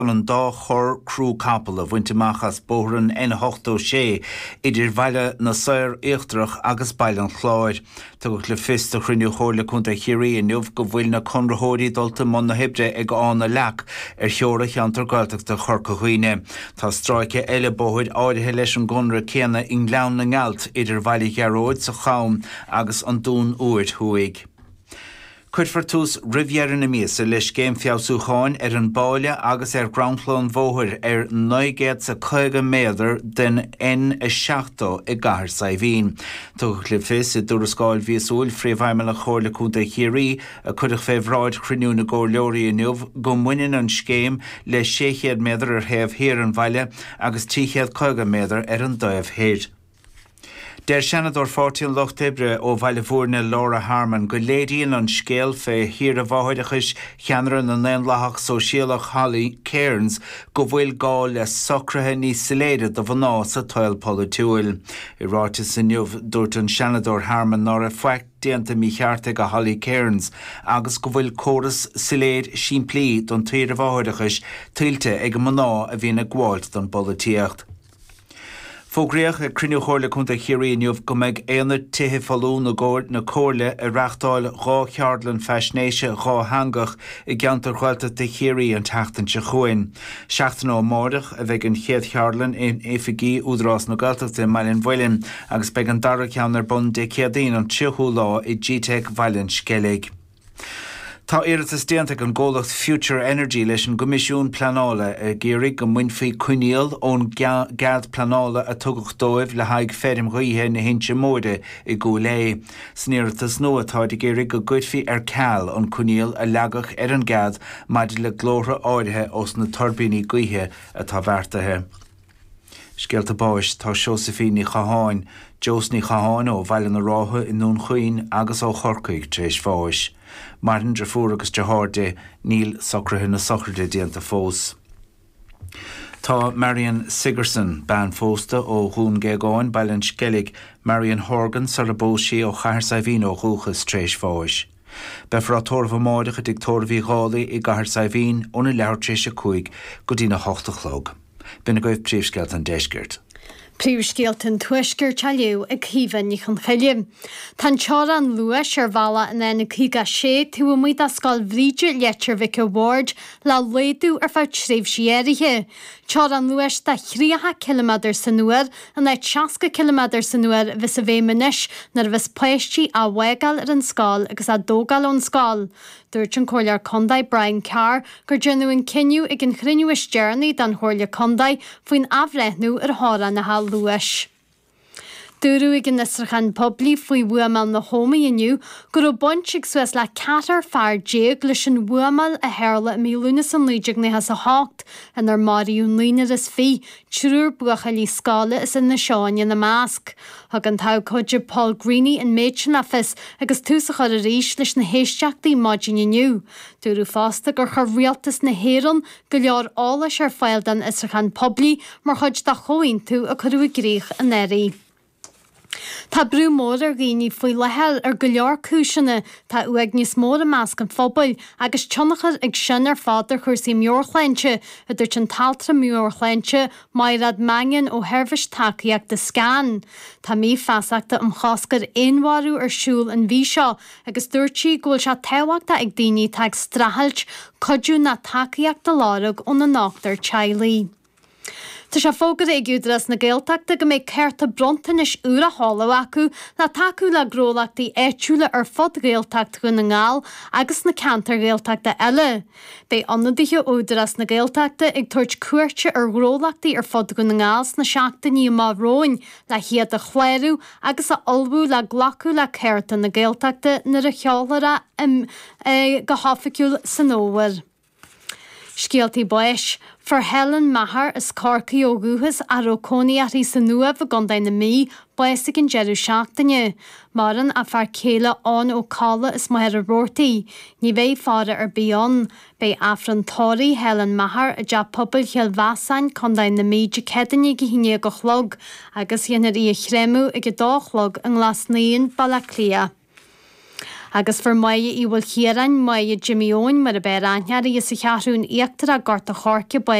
an dá chur crú capal a bhainteachchas bóran N8 sé idir bhaile na saor éachtrach agus bailan chláir. Tugadh le fis a chruinniú chóirla chunta chiaí a nuamh go bhfuil na conrathóirí dulta man na hibre ag anna leach cheora cheantar gailteachta chorca chuoine. Tá stráice eile bóthid áirithe leis an gunra céanna in leann na ngailt idir bhaile gearóid sa chaum agus an dún uairt thuaig. Cuidfar tús riviear na míosa leis céim fiabhsúcháin an báile agus groundlón bhóthir 9 sa 50 méadar den N7 i gcathair Saibhín. Tugadh le fis i dúrascáil víosúil fríomhhaimime le chóirla cúnta chiaí a chuideach féhráid chruniú na ggóirleoirí inniuh go muineann an scéim le 600 méadar thaobh hir an bhaile agus 350 méadar an dóibh héir. Der senador Fortin Loch Tibre ó bhaile bhuairne Laura Harman go léiríonn an scéal fé hir a bháideachais cheanaran na néanlathach sóisialach Holly Cairns go bhfuil gá le socrathe níos saléide do bhaná sa toil polúil. I ráite sa nniuh dúirt an senador Harman ná a foicht déanta mí chearta go Holly Cairns agus go bhfuil córas saléid siimplí don tír a bháideachais tuilte ag maná a bhína gháilt don bolaíocht. Fógréach a cruinniú chóirla chunta chiaí inniuh go mbeidh éonar tithe fallú na cóirla a reachtáil rá cheardlan feisnéise rá hangach i gceantar chhuiilta de chiaí an teachtain se chuin. Seachtain ó mórdaach a bheith an chéad cheardlan in éifigí údrás na gailteachta mailin bhfuilin agus beidh an dara ceannar bun de céadaín an tíochú lá i GTEC bhailin scealaigh. Tá iarratas déanta an ggólacht Future Energy leis an gomisiún planála a géirigh go muinfaí cuineal ón gad planála a tugadh dóibh le haig ferim ruíthe na hinse móide i gúlé. Sníirtas nua tá de géirigh go gcuidfí ceall an cuineal a leagach an gad maidir le glóra áirithe os na turbíní gaotha atá bheartathe. Scialta báis tá Seosaifí ní chaháin, Jos ní chaháin ó bhaile na rátha in nún chuoin agus ó chorcaigh tréis fáis. Martin de fuair agus de háde níl socrathe na socrde déanta fós. Tá Marian Sigerson ban fósta ó Dhún Géagáin bailin scealaigh Marian Horgan sa a bóisí ó Chathair Saibhín ó Dhúchas tréis fáis. Befra torfa máideach a dictormhí gálaí i Chathair Saibhín óna leabhar tréis a chuig go dtí na 8 chlog. Bina goibh príomhsceilt an deisgirt. Príomhscéaltain tuisgur tealiú ag híomhann chun chaile. Tá teara an luas ar bhela in éna chuige sé tú muid a scail bhríide letar Vicar Ward le léadú ar fá tríomh siéirithe. Teara an luas de 3 km san nuair an 60 km san nuair vis a bhéh munis nar bhís pleisttí a bhaigeal ar an scáil agus a dógáil ón scáil. Dúirt an chóirlear Condaid Brian Carr gur déanú ciniú ag an chruinniú istearnaí don chóirle Condaid faoin abhreithnú ar hára na hall luas. Dúrú ag an Nisrachan Poblí faoi bhuamal na hómaí inniu gur ó bontig suas le 4 fear déag leis an bhuamal a heirla mílúna san lúideag na has a hácht an ar Mariún línar is fí trúr buacha lí scála is in na seáine na másc. Thug an tá coidir Paul Greeny in méidsin a fis agus túsa chur a ríis leis na héisteachtaí maidin inniu. Dúrú fásta gur chu rialtas na héran go leor álas ar fáil den Nisrachan Poblí mar chuid da choín tú a chuú gréich an éirí. Tá brú mór ar ghaoine faoi lethel ar go leor cúiseanna tá uag níos mór a measc an phobal agus tionachar ag sin ar fád ar chuirsaí meorchleinte a dúirt an taltra meorchleinte mairad mangan ó Hervis takeíach de scan. Tá mí feasachta cháscar éonharú ar siúl an bhí seo agus dúirtí ghfuil se tehaachta ag daoine teag strahailt codú na takeíach de lárug ó na nachtar Chailí. Tá sé fógad ag údras na Gaeltachta go méid ceirta brontain is úra hála acu na taú le grólaachtaí éitiúla ar fod Gaeltacht go na ngáil agus na cantar Gaeltachta eile. Bé anadíthe údras na Gaeltachta ag tuairt cuairte ar grólaachtaí ar fod go na ngáils na seachtaí má róin le hiad a chléirú agus a olbú le glacu le ceirta na Gaeltachta nar a cheálara go háfaiciúil san óhar. Scialtaí báis, for Helen Maher is Corcaí ó Gúthas a Rócóníarthaí san nuamh a gandain na mí báisig an jeú seachtaine. Maran a fear céile an ó cála is maithir a rórtaí, ní bheith fáda ar bíon. Bé afrantóirí Helen Maher a deap pobl cheal bhasain condain na mí de cedaine go híine go chlog agus dhéanaar í a chréimú ag a dá chlog an glasnaíon Balaclia. Agus for maia í bhfuil chiaran maia Jimmy Owen mar a beir anhear is sa chearún íachtar a garta chorce